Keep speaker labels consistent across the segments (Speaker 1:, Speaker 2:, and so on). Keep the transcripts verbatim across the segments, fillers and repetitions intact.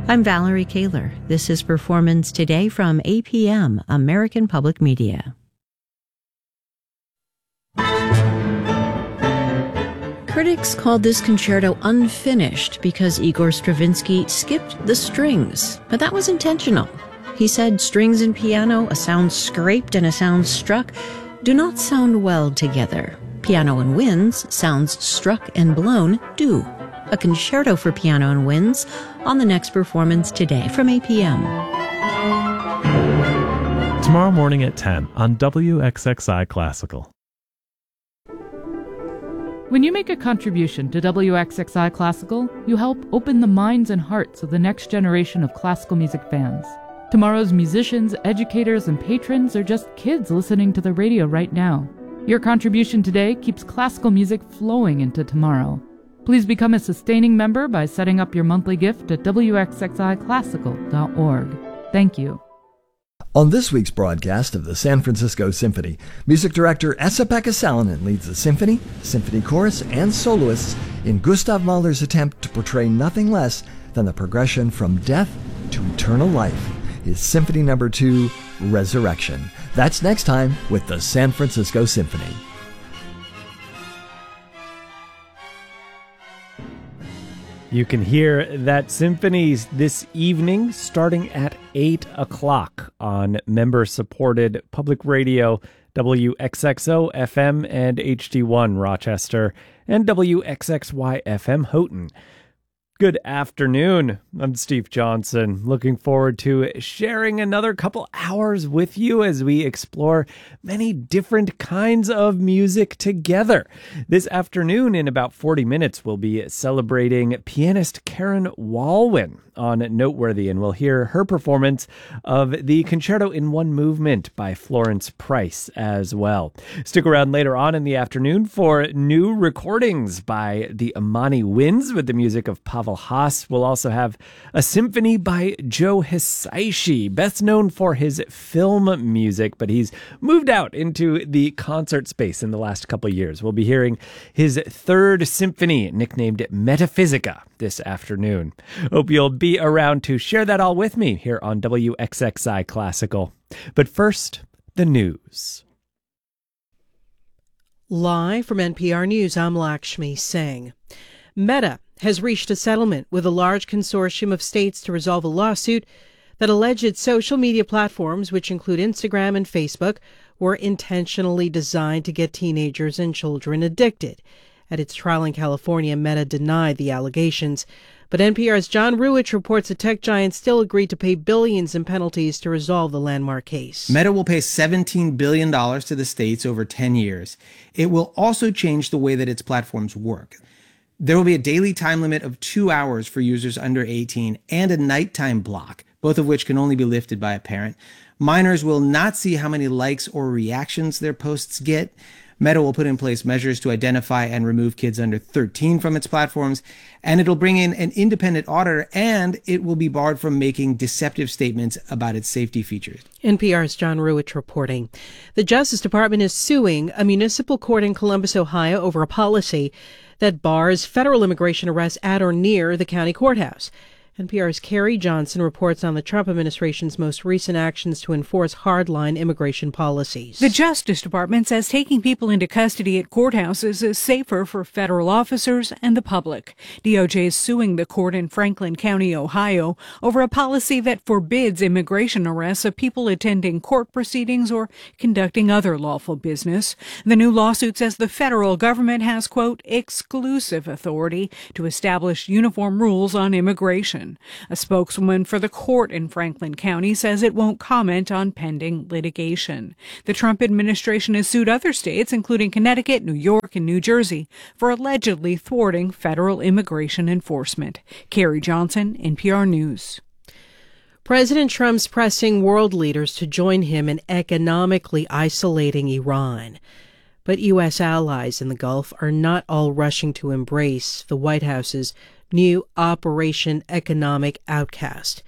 Speaker 1: I'm Valerie Kaler. This is Performance Today from A P M, American Public Media. Critics called this concerto unfinished because Igor Stravinsky skipped the strings, but that was intentional. He said strings and piano, a sound scraped and a sound struck, do not sound well together. Piano and winds, sounds struck and blown, do. A concerto for piano and winds on the next Performance Today from A P M.
Speaker 2: Tomorrow morning at ten on W X X I Classical.
Speaker 3: When you make a contribution to W X X I Classical, you help open the minds and hearts of the next generation of classical music fans. Tomorrow's musicians, educators, and patrons are just kids listening to the radio right now. Your contribution today keeps classical music flowing into tomorrow. Please become a sustaining member by setting up your monthly gift at W X X I classical dot org. Thank you.
Speaker 4: On this week's broadcast of the San Francisco Symphony, music director Esa-Pekka Salonen leads the symphony, symphony chorus, and soloists in Gustav Mahler's attempt to portray nothing less than the progression from death to eternal life, his Symphony Number Two, Resurrection. That's next time with the San Francisco Symphony.
Speaker 2: You can hear that symphony this evening starting at eight o'clock on member-supported public radio W X X O F M and H D one Rochester and W X X Y F M Houghton. Good afternoon. I'm Steve Johnson. Looking forward to sharing another couple hours with you as we explore many different kinds of music together. This afternoon, in about forty minutes, we'll be celebrating pianist Karen Walwyn on Noteworthy, and we'll hear her performance of the Concerto in One Movement by Florence Price as well. Stick around later on in the afternoon for new recordings by the Amani Winds with the music of Pavel Haas. We'll also have a symphony by Joe Hisaishi, best known for his film music, but he's moved out into the concert space in the last couple of years. We'll be hearing his third symphony, nicknamed Metaphysica, this afternoon. Hope you'll be around to share that all with me here on W X X I Classical. But first, the news.
Speaker 5: Live from N P R News, I'm Lakshmi Singh. Meta has reached a settlement with a large consortium of states to resolve a lawsuit that alleged its social media platforms, which include Instagram and Facebook, were intentionally designed to get teenagers and children addicted. At its trial in California, Meta denied the allegations. But N P R's John Ruwitch reports the tech giant still agreed to pay billions in penalties to resolve the landmark case.
Speaker 6: Meta will pay seventeen billion dollars to the states over ten years. It will also change the way that its platforms work. There will be a daily time limit of two hours for users under eighteen and a nighttime block, both of which can only be lifted by a parent. Minors will not see how many likes or reactions their posts get. Meta will put in place measures to identify and remove kids under thirteen from its platforms, and it'll bring in an independent auditor, and it will be barred from making deceptive statements about its safety features.
Speaker 5: N P R's John Ruwitch reporting. The Justice Department is suing a municipal court in Columbus, Ohio, over a policy that bars federal immigration arrests at or near the county courthouse. N P R's Carrie Johnson reports on the Trump administration's most recent actions to enforce hardline immigration policies.
Speaker 7: The Justice Department says taking people into custody at courthouses is safer for federal officers and the public. D O J is suing the court in Franklin County, Ohio, over a policy that forbids immigration arrests of people attending court proceedings or conducting other lawful business. The new lawsuit says the federal government has, quote, exclusive authority to establish uniform rules on immigration. A spokeswoman for the court in Franklin County says it won't comment on pending litigation. The Trump administration has sued other states, including Connecticut, New York, and New Jersey, for allegedly thwarting federal immigration enforcement. Carrie Johnson, N P R News.
Speaker 5: President Trump's pressing world leaders to join him in economically isolating Iran. But U S allies in the Gulf are not all rushing to embrace the White House's new Operation Economic Outcast.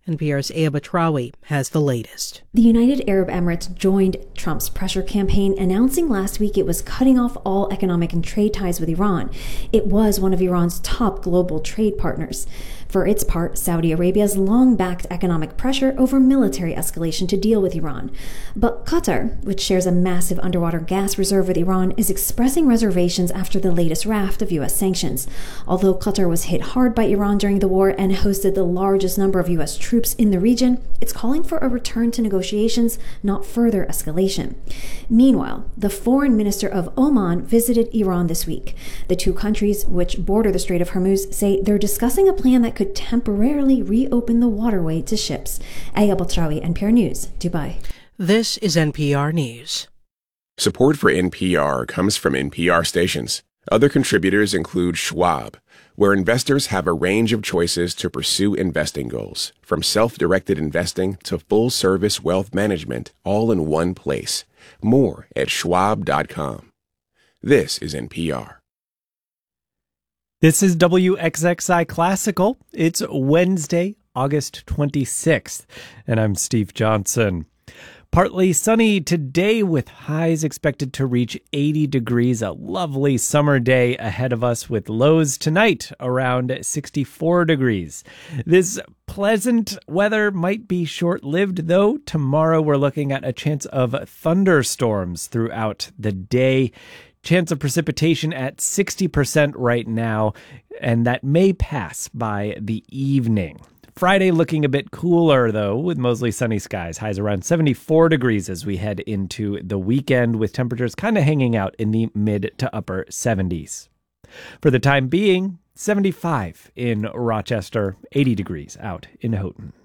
Speaker 5: N P R's Aya Batrawi has the latest.
Speaker 8: The United Arab Emirates joined Trump's pressure campaign, announcing last week it was cutting off all economic and trade ties with Iran. It was one of Iran's top global trade partners. For its part, Saudi Arabia has long backed economic pressure over military escalation to deal with Iran. But Qatar, which shares a massive underwater gas reserve with Iran, is expressing reservations after the latest raft of U S sanctions. Although Qatar was hit hard by Iran during the war and hosted the largest number of U S troops in the region, it's calling for a return to negotiations, not further escalation. Meanwhile, the foreign minister of Oman visited Iran this week. The two countries, which border the Strait of Hormuz, say they're discussing a plan that could temporarily reopen the waterway to ships. Aya Batrawi, N P R News, Dubai.
Speaker 5: This is N P R News.
Speaker 9: Support for N P R comes from N P R stations. Other contributors include Schwab, where investors have a range of choices to pursue investing goals, from self-directed investing to full-service wealth management, all in one place. More at schwab dot com. This is N P R.
Speaker 2: This is W X X I Classical. It's Wednesday, August twenty-sixth, and I'm Steve Johnson. Partly sunny today with highs expected to reach eighty degrees. A lovely summer day ahead of us with lows tonight around sixty-four degrees. This pleasant weather might be short-lived, though. Tomorrow we're looking at a chance of thunderstorms throughout the day. Chance of precipitation at sixty percent right now, and that may pass by the evening. Friday looking a bit cooler, though, with mostly sunny skies. Highs around seventy-four degrees as we head into the weekend, with temperatures kind of hanging out in the mid to upper seventies. For the time being, seventy-five in Rochester, eighty degrees out in Houghton.